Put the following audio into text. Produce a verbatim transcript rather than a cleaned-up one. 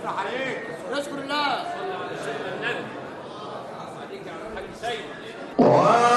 عليك. نشكر الله. صلى على سيدنا النبي. عليك يا عم الحاج سيد.